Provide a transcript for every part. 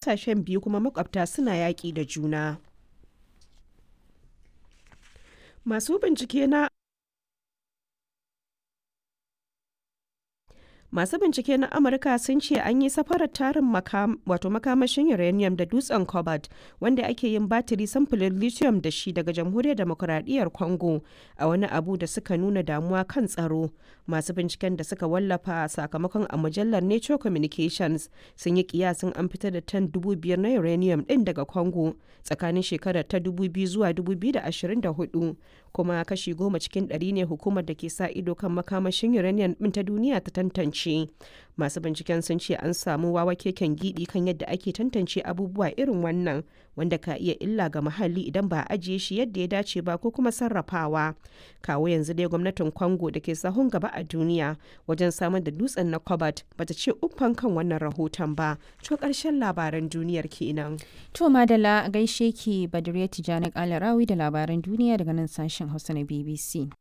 ƙasashen biyu kuma makwabta suna yaƙi da juna. Masu bincike na Amurka sun ce an yi safarar tarin makamashin uranium da dutsen cobalt wanda ake yin batiri samfurin lithium da shi daga Jamhuriyar Demokuraɗiyyar Congo a wani abu da suka nuna damuwa kan tsaro. Masu binciken da suka wallafa sakamakon a mujallar Nature Communications sun yi kiyasin an fitar da tan 5,000 na uranium ɗin daga Congo tsakanin shekarar ta 2000 zuwa 2024, kuma kashi 10 cikin 100 ne hukumar da ke sa ido kan makamashin uranium ɗin ta duniya ta tantance. Masu binciken sun ce an samu wawa keken gidi kan yadda ake tantance abubuwa irin wannan, wanda ka iya illa ga muhalli idan ba a ajiye shi yadda ya dace ba ko kuma sarrafawa. Kawo yanzu dai gwamnatin Congo da ke sahun gaba a duniya wajen samar da dutsen na cobalt bata ce uffan kan wannan rahoton ba. To karshen labaran duniyar kenan. To madalla gaishe ki Badriya Tijani Kalarawi da labaran duniya daga nan sashen Hausa na BBC.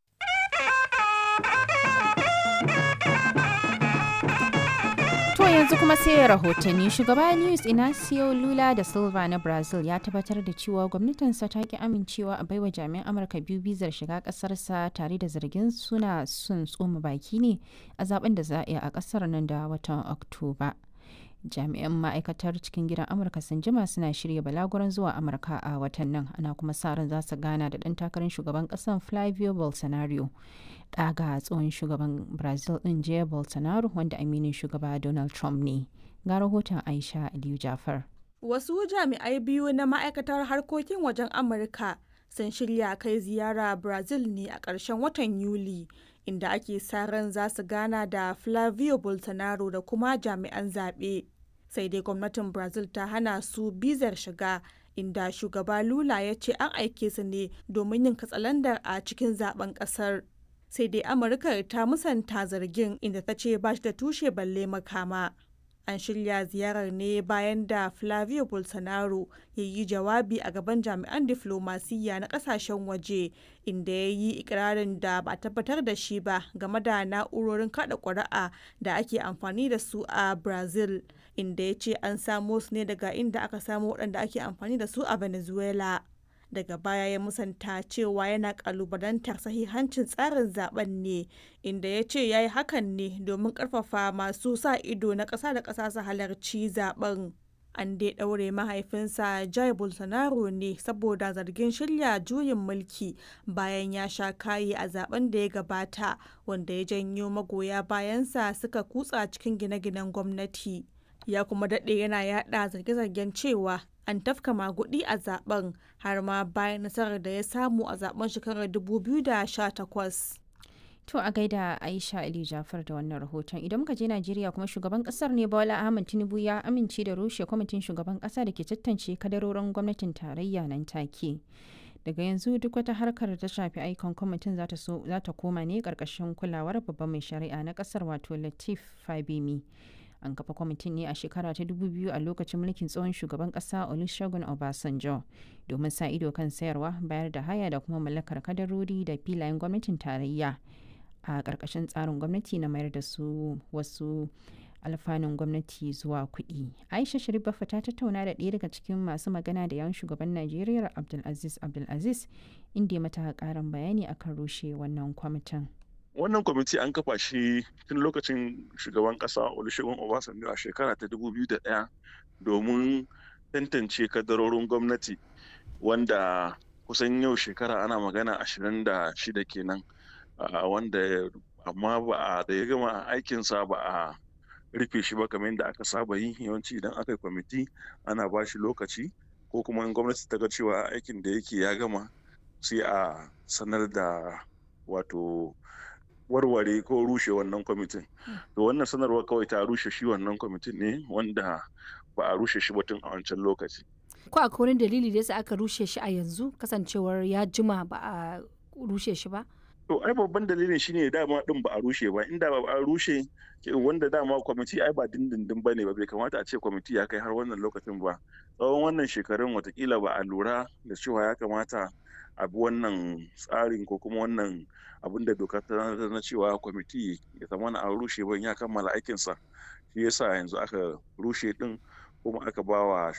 Yanzu kuma sai rahotanni. Shugaba Luiz Inacio Lula da Silva na Brazil ya tabbatar da cewa gwamnatinsa ta ki amincewa a baiwa jami'an Amurka biyu bizar shiga kasarsa tare da zargin suna sun tsoma baki ne a zaben da za a yi a kasar nan da watan Oktoba. Jami'an ma'aikatar cikin gidan Amurka sun jima suna shirya balaguran zuwa Amurka a watan nan, ana kuma sa ran za su gana da ɗan takarar shugaban ƙasar Flavio Bolsonaro, ɗaga tsohon shugaban Brazil ɗin Jair Bolsonaro wanda aminin shugaba Donald Trump ne. Ga rahoton Aisha Aliyu Jafar. Wasu jami'ai biyu na ma'aikatar harkokin wajen Amurka sun shirya kai ziyara Brazil ne a ƙarshen watan Yuli, inda ake sa ran za su gana da Flavio Bolsonaro da kuma jami'an zaɓe. Sai dai gwamnatin Brazil ta hana su bizar shiga, inda shugaba Lula ya ce an aike su ne domin yin katsalandar a cikin zaben ƙasar. Sai dai Amurka ta musanta zargin, inda ta ce ba shi da tushe balle makama. An shirya ziyarar ne bayan da Flavio Bolsonaro ya yi jawabi a gaban jami'an diflomasiyya na kasashen waje, inda ya yi ikirarin da ba tabbatar da shi ba game da na'urorin kada ƙuri'a da ake amfani da su a Brazil, inda ya ce an samo su ne daga inda aka samo waɗanda ake amfani da su a Venezuela. Daga baya ya musanta cewa yana kalubalantar sahihancin tsarin zaben ne, inda ya ce ya yi hakan ne domin karfafa masu sa ido na ƙasa da ƙasa su halarci zaben. An dai ɗaure mahaifinsa Jair Bolsonaro ne saboda zargin shirya juyin mulki bayan ya sha kayi a zaben da ya gabata, wanda ya janyo magoya bayansa suka kutsa cikin gine-ginen gwamnati. Ya kuma daɗe yana yaɗa zarge-zargen cewa an tafka magudi a zaben, har ma bayan nasarar da ya samu a zaben shekarar 2018. To a gaida Aisha Ali Jafar da wannan rahoton. Idan muka je Najeriya kuma, shugaban kasar ne Bola Ahmed Tinubu ya amince da rushe kwamitin shugaban kasa da ke tantance kadarorin gwamnatin tarayya nan take. Daga yanzu duk wata harkar da ta shafi aikon kwamitin za ta koma ne karkashin kulawar babban mai shari'a na kasar, wato Lateef Fagbemi. An kafa kwamitin ne a shekara ta 2000 a lokacin mulkin tsohon shugaban kasa Olusegun Obasanjo domin sa ido kan sayarwa, bayar da haya da kuma mallakar kadarori da filayen gwamnatin tarayya a ƙarƙashin tsarin gwamnati na mayar da su wasu alfanun gwamnati zuwa kuɗi. Aisha Sharif Baffa ta tattauna da ɗaya daga cikin masu magana da yawan shugaban Najeriya Abdulaziz inda ya mata ƙarin bayani akan rushe wannan kwamitin. Wannan kwamiti an kafa shi tun lokacin shugaban ƙasa Olusegun Obasanjo a shekara ta 2001 domin tantance kadarorin gwamnati, wanda kusan yau shekara ana magana 26 kenan, wanda amma da ya gama aikinsa ba a rufe shi ba kamar yadda aka saba yi. Yawanci idan aka yi kwamiti ana ba shi lokaci, ko kuma in gwamnati ta ga cewa aikin da yake ya gama sai a sanar da wato warware ko rushe wannan kwamitin. To wannan sanarwar kawai ta rushe shi wannan kwamitin ne, wanda ba a rushe shi ba tun a wancan lokaci. Ko akwai wani dalili da yasa aka rushe shi a yanzu, kasancewar ya jima ba a rushe shi ba? To ai babban dalilin shine dama din ba a rushe ba. Inda ba a rushe, wanda dama kwamiti ai ba dindindin bane ba, bai kamata a ce kwamiti ya kai har wannan lokacin ba. Tsawon wannan shekarun watakila ba a lura da cewa ya kamata a bi wannan tsarin ko kuma wannan abin da doka ta na cewa kwamiti ya zama a rushe ban ya kammala aikinsa. Shi yasa yanzu aka rushe din, kuma aka ba wa